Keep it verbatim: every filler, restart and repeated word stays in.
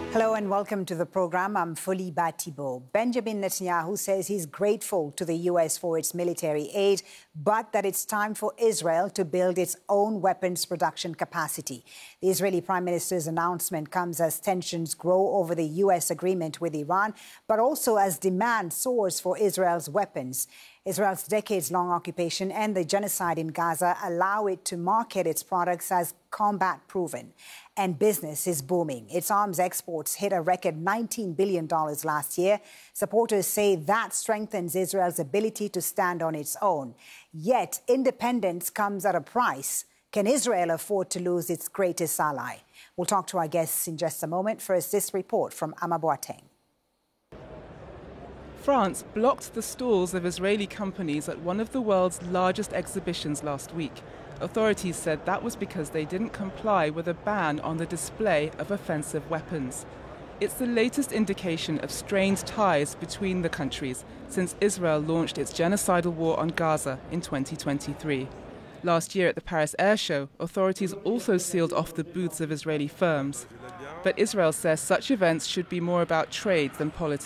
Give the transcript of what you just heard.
Hello and welcome to the program. I'm Fuli Batibo. Benjamin Netanyahu says he's grateful to the U S for its military aid, but that it's time for Israel to build its own weapons production capacity. The Israeli Prime Minister's announcement comes as tensions grow over the U S agreement with Iran, but also as demand soars for Israel's weapons. Israel's decades-long occupation and the genocide in Gaza allow it to market its products as combat-proven. And business is booming. Its arms exports hit a record nineteen billion dollars last year. Supporters say that strengthens Israel's ability to stand on its own. Yet, independence comes at a price. Can Israel afford to lose its greatest ally? We'll talk to our guests in just a moment. First, this report from Ama Boateng. France blocked the stalls of Israeli companies at one of the world's largest exhibitions last week. Authorities said that was because they didn't comply with a ban on the display of offensive weapons. It's the latest indication of strained ties between the countries since Israel launched its genocidal war on Gaza in twenty twenty-three. Last year at the Paris Air Show, authorities also sealed off the booths of Israeli firms. But Israel says such events should be more about trade than politics.